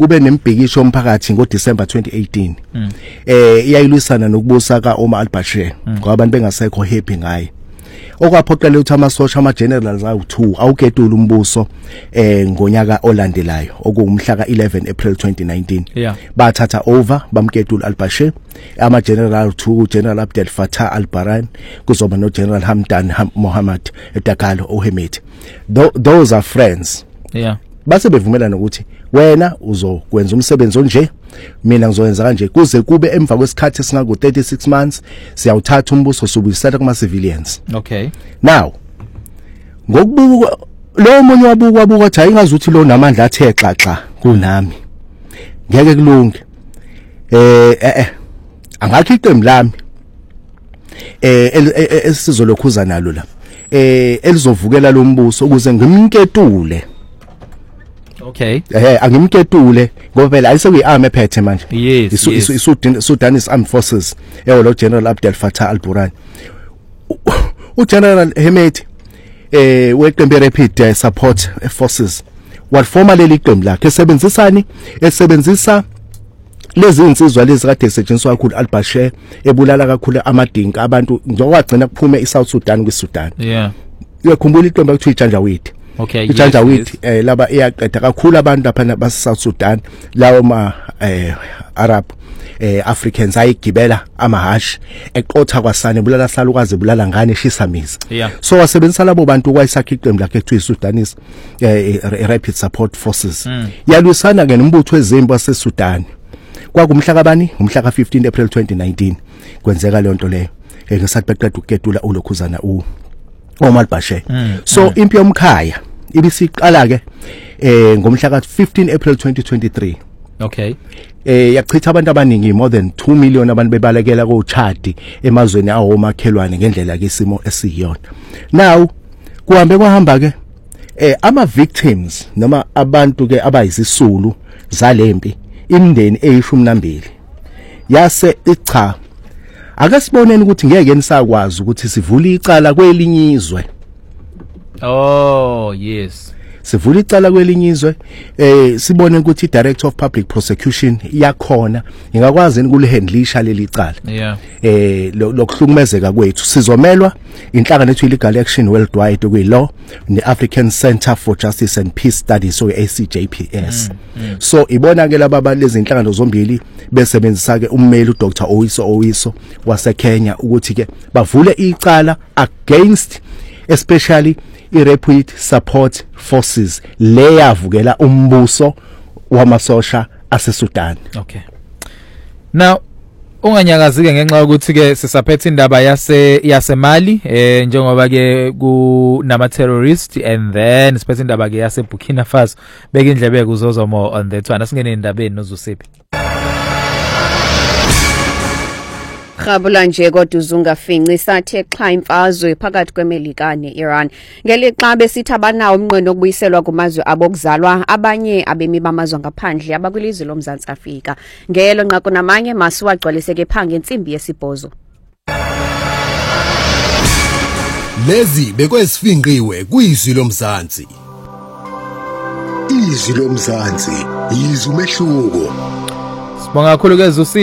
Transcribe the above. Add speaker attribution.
Speaker 1: kube nembhikisho omphakathi ngoDecember 2018 iyayilwisana nokubusa kaOmar al-Bashir ngoba abantu bengasekho happy ngaye okwaphoqela ukuthi amasosha ama-generals awu2 awugedula umbuso ngonyaka olandelayo okumhla ka11 April 2019 bathatha over bamgedula al-Bashir ama-general 2 General Abdel Fattah al-Burhan kuzoba no General Hamdan Mohammad Dagalo Ohemeti. Those are friends. Base bevumelana ukuthi wena uzokwenza umsebenzi onje mina ngizoyenza kanje kuze kube emva kwesikhathi esingaku 36 months siyawuthatha umbuso sobuyisela kuma civilians. Now ngokubuka lo munye wabuka ukuthi ayingazuthi lo namandla athe xaxa kunami ngeke kulunge angakho iqembu lami esizolokhuza nalo la elizovukela lo mbuso ukuze ngimnketule. Angimketule ngoba phela ayisekuyi-army ephethe manje. Sudanese Armed Forces lo General Abdel Fattah al-Burhan uGeneral Hemeti weqembu Rapid Support Forces waforma leli qembu lakhe esebenzisa lezi insizwa lezi kade esetshenziswa kakhulu al-Bashir ebulala kakhulu amadinka abantu njengokwagcina kuphume iSouth Sudan kwiSudan. Uyakhumbula iqembu ekuthiwa iJanjaweed. iJanjaweed laba iyaqeda kakhulu abantu lapha base-South Sudan lawo ma Arab Africans ayigibela amahashi eqotha kwasane bulala salukazi bulala ngane shisamizi. So wasebenzisa labo bantu kwayisakha iqembu lakhe ekuthiwa iSudanese Rapid Support Forces yalwisana ke nombutho wezempi waseSudan. Kwakumhla kabani umhla ka15 April 2019 kwenzeka le nto leyo ngesathi beqeda ukuketula ulokhuzana Omar al-Bashir. So impi yomkhaya ibisiqala ke ngomhla ka15 April 2023. Yachitha abantu abaningi more than 2 million abantu bebalekela kochadi emazweni awomakhelwane ngendlela ke isimo esiyona. Now kuhambe kwahamba ke ama victims noma abantu ke abayizisulu zalempi imindeni eyishumi yase icha akasiboneni ukuthi ngeke nisakwazi ukuthi sivule icala kwelinyizwe. Sivule icala kwelinyizwe sibone ukuthi Director of Public Prosecution yakhona ingakwazi ukulihandlisha leli cala. Lokuhlukumezeka kwethu sizomelwa inhlangano ethu Legal Action Worldwide okuyilaw neAfrican Center for Justice and Peace Studies so ACJPS. So ibona ke laba lezi inhlangano zombili besebenzisa ke ummeli uDr Owiso waseKenya ukuthi ke bavule icala against especially i-Rapid Support Forces leyavukela umbuso wamasosha aseSudan.
Speaker 2: Now unganyakazike ngenxa yokuthi ke sisaphethe indaba yaseMali njengoba ke kunama terrorist and then siphethe indaba ke yaseBurkina Faso beka indlebe kuzozomo on that one asingene indabeni nozusiphi.
Speaker 3: Khabula nje kodwa uzungafinci sathe xa imfazwe phakathi kweMelika neIran ngelixa besithi abanawo umnqweno okubuyiselwa kumazwe abokuzalwa abanye abemi bamazwe ngaphandle abakwilizwe loMzantsi Afrika ngelo nqaku namanye masiwagcwaliseke phange insimbi yesibhozo.
Speaker 4: Lezi bekwesifinqiwe kuyizwi loMzantsi. Izwi loMzantsi yizwe umehluko.
Speaker 2: Sibonga kakhulu ke